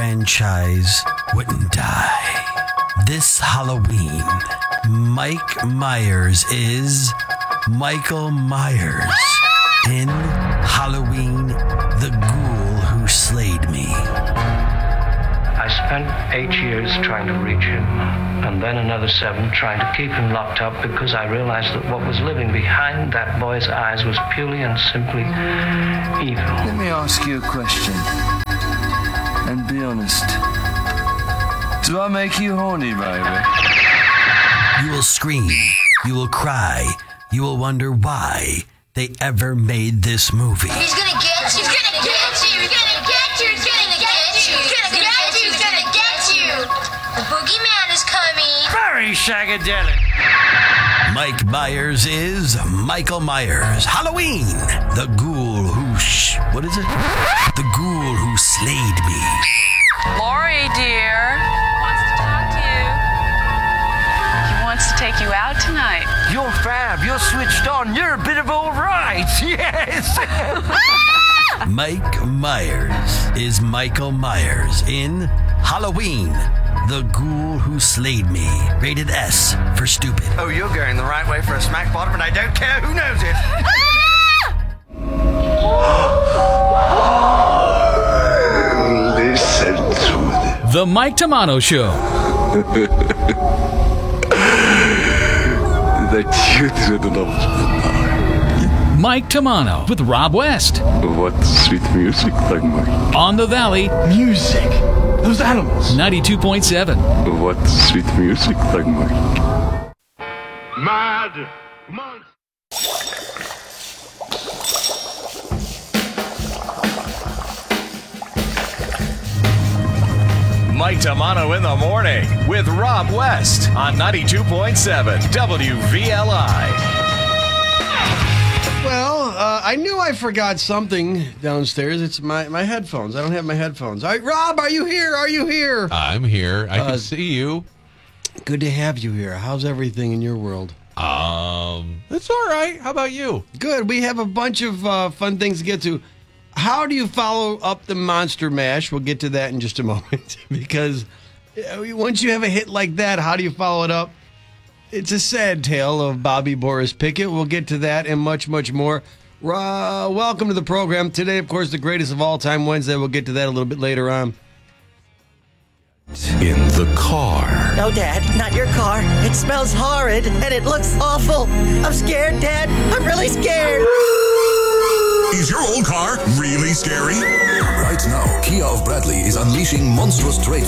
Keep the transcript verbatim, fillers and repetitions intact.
franchise wouldn't die. This Halloween, Mike Myers is Michael Myers in Halloween, the Ghoul Who Slayed Me. I spent eight years trying to reach him, and then another seven trying to keep him locked up because I realized that what was living behind that boy's eyes was purely and simply evil. Let me ask you a question, and be honest. Do I make you horny, baby? You will scream, you will cry, you will wonder why they ever made this movie. He's gonna get you, he's gonna get you, he's gonna get you, he's gonna get you, he's gonna get you, he's gonna get you. The boogeyman is coming. Very shagadelic. Mike Myers is Michael Myers. Halloween, the Ghoul Who sh... What is it? The Ghoul Who Slayed Me. Lori, dear, wants to talk to you. He wants to take you out tonight. You're fab, you're switched on, you're a bit of all right, yes! Mike Myers is Michael Myers in Halloween, the Ghoul Who Slayed Me. Rated S for stupid. Oh, you're going the right way for a smack bottom, and I don't care who knows it. Listen to them. The Mike Tamano Show. The children of the night. Mike Tamano with Rob West. What sweet music, like Mike. On the Valley. Music. Those animals. ninety-two point seven. What sweet music, like Mike. Mad Month. Mike Tamano in the morning with Rob West on ninety-two point seven W V L I. Well, uh, I knew I forgot something downstairs. It's my, my headphones. I don't have my headphones. All right, Rob, are you here? Are you here? I'm here. I can Uh, see you. Good to have you here. How's everything in your world? Um, it's all right. How about you? Good. We have a bunch of uh, fun things to get to. How do you follow up the Monster Mash? We'll get to that in just a moment. Because uh, once you have a hit like that, how do you follow it up? It's a sad tale of Bobby Boris Pickett. We'll get to that and much, much more. Uh, welcome to the program. Today, of course, the greatest of all time, Wednesday. We'll get to that a little bit later on. In the car. No, Dad, not your car. It smells horrid and it looks awful. I'm scared, Dad. I'm really scared. Is your old car really scary? Right now, Kia of Bradley is unleashing monstrous trait